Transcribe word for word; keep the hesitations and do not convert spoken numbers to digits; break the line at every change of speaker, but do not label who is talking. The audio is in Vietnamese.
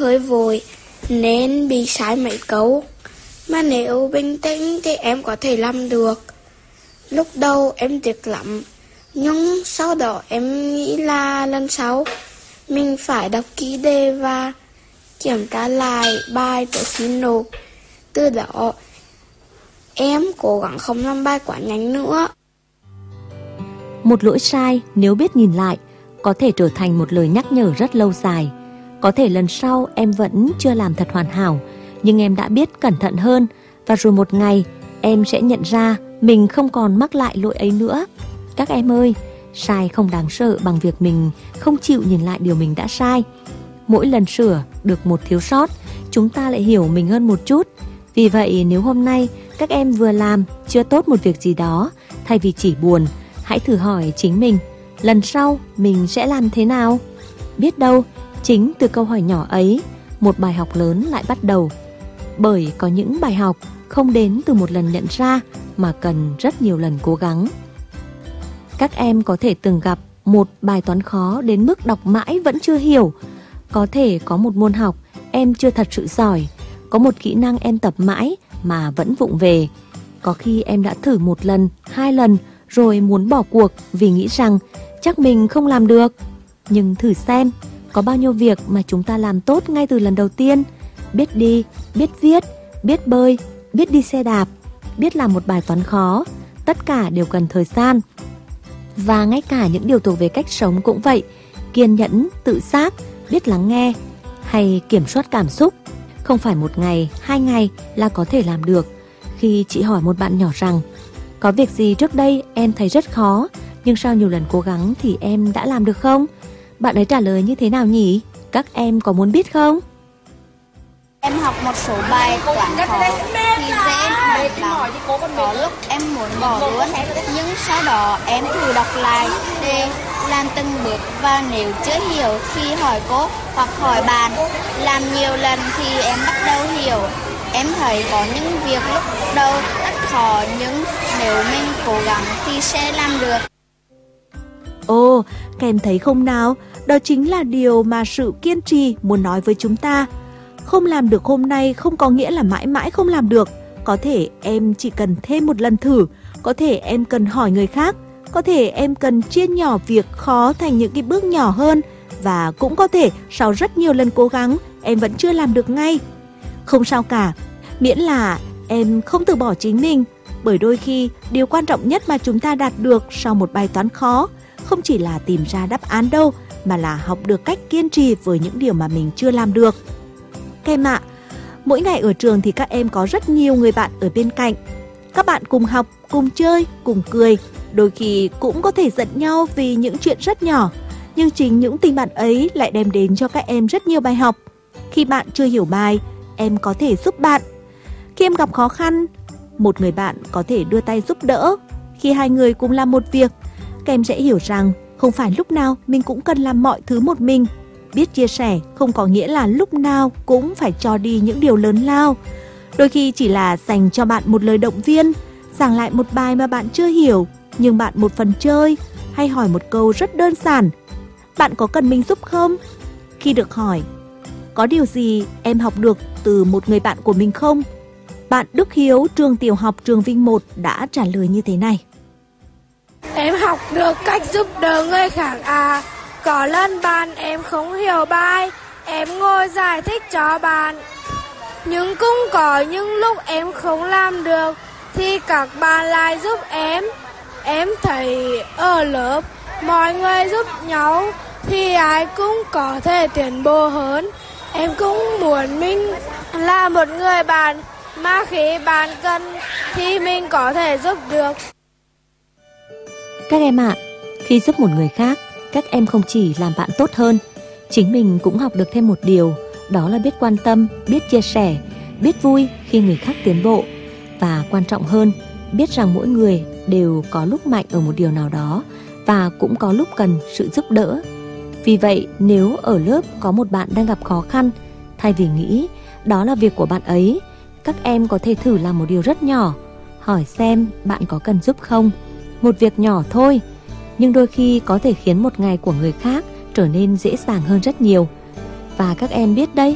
hơi vội nên bị sai mấy câu. Mà nếu bình tĩnh thì em có thể làm được. Lúc đầu em tiếc lắm, nhưng sau đó em nghĩ là lần sau mình phải đọc kỹ đề và kiểm tra lại bài trước khi nộp. Từ đó em cố gắng không làm bài quá nhanh nữa.
Một lỗi sai nếu biết nhìn lại có thể trở thành một lời nhắc nhở rất lâu dài. Có thể lần sau em vẫn chưa làm thật hoàn hảo, nhưng em đã biết cẩn thận hơn, và rồi một ngày em sẽ nhận ra mình không còn mắc lại lỗi ấy nữa. Các em ơi, sai không đáng sợ bằng việc mình không chịu nhìn lại điều mình đã sai. Mỗi lần sửa được một thiếu sót, chúng ta lại hiểu mình hơn một chút. Vì vậy nếu hôm nay các em vừa làm chưa tốt một việc gì đó, thay vì chỉ buồn, hãy thử hỏi chính mình, lần sau mình sẽ làm thế nào? Biết đâu, chính từ câu hỏi nhỏ ấy, một bài học lớn lại bắt đầu. Bởi có những bài học không đến từ một lần nhận ra mà cần rất nhiều lần cố gắng. Các em có thể từng gặp một bài toán khó đến mức đọc mãi vẫn chưa hiểu. Có thể có một môn học em chưa thật sự giỏi, có một kỹ năng em tập mãi mà vẫn vụng về. Có khi em đã thử một lần, hai lần rồi muốn bỏ cuộc vì nghĩ rằng chắc mình không làm được. Nhưng thử xem, có bao nhiêu việc mà chúng ta làm tốt ngay từ lần đầu tiên. Biết đi, biết viết, biết bơi, biết đi xe đạp, biết làm một bài toán khó, tất cả đều cần thời gian. Và ngay cả những điều thuộc về cách sống cũng vậy. Kiên nhẫn, tự giác, biết lắng nghe hay kiểm soát cảm xúc. Không phải một ngày, hai ngày là có thể làm được. Khi chị hỏi một bạn nhỏ rằng có việc gì trước đây em thấy rất khó, nhưng sau nhiều lần cố gắng thì em đã làm được không? Bạn ấy trả lời như thế nào nhỉ? Các em có muốn biết không?
Em học một số bài toán khó thì dễ mệt lắm. Có lúc em muốn bỏ luôn, nhưng sau đó em thử đọc lại để làm từng bước, và nếu chưa hiểu thì hỏi cô hoặc hỏi bạn. Làm nhiều lần thì em bắt đầu hiểu. Em thấy có những việc lúc đầu rất khó, nhưng nếu mình cố gắng thì sẽ làm được.
Ồ, các em thấy không nào? Đó chính là điều mà sự kiên trì muốn nói với chúng ta. Không làm được hôm nay không có nghĩa là mãi mãi không làm được. Có thể em chỉ cần thêm một lần thử, có thể em cần hỏi người khác, có thể em cần chia nhỏ việc khó thành những cái bước nhỏ hơn, và cũng có thể sau rất nhiều lần cố gắng em vẫn chưa làm được ngay. Không sao cả, miễn là em không từ bỏ chính mình. Bởi đôi khi điều quan trọng nhất mà chúng ta đạt được sau một bài toán khó không chỉ là tìm ra đáp án đâu, mà là học được cách kiên trì với những điều mà mình chưa làm được. Các em ạ, mỗi ngày ở trường thì các em có rất nhiều người bạn ở bên cạnh. Các bạn cùng học, cùng chơi, cùng cười, đôi khi cũng có thể giận nhau vì những chuyện rất nhỏ. Nhưng chính những tình bạn ấy lại đem đến cho các em rất nhiều bài học. Khi bạn chưa hiểu bài, em có thể giúp bạn. Khi em gặp khó khăn, một người bạn có thể đưa tay giúp đỡ. Khi hai người cùng làm một việc, các em sẽ hiểu rằng không phải lúc nào mình cũng cần làm mọi thứ một mình. Biết chia sẻ không có nghĩa là lúc nào cũng phải cho đi những điều lớn lao. Đôi khi chỉ là dành cho bạn một lời động viên, giảng lại một bài mà bạn chưa hiểu, nhưng bạn một phần chơi, hay hỏi một câu rất đơn giản: bạn có cần mình giúp không? Khi được hỏi, có điều gì em học được từ một người bạn của mình không? Bạn Đức Hiếu, trường tiểu học Trường Vinh một đã trả lời như thế này.
Em học được cách giúp đỡ người khác à. Có lần bạn em không hiểu bài, em ngồi giải thích cho bạn. Nhưng cũng có những lúc em không làm được thì các bạn lại giúp em. Em thấy ở lớp mọi người giúp nhau thì ai cũng có thể tiến bộ hơn. Em cũng muốn mình là một người bạn mà khi bạn cần thì mình có thể giúp được.
Các em ạ, à, khi giúp một người khác, các em không chỉ làm bạn tốt hơn, chính mình cũng học được thêm một điều, đó là biết quan tâm, biết chia sẻ, biết vui khi người khác tiến bộ. Và quan trọng hơn, biết rằng mỗi người đều có lúc mạnh ở một điều nào đó và cũng có lúc cần sự giúp đỡ. Vì vậy, nếu ở lớp có một bạn đang gặp khó khăn, thay vì nghĩ đó là việc của bạn ấy, các em có thể thử làm một điều rất nhỏ, hỏi xem bạn có cần giúp không. Một việc nhỏ thôi, nhưng đôi khi có thể khiến một ngày của người khác trở nên dễ dàng hơn rất nhiều. Và các em biết đấy,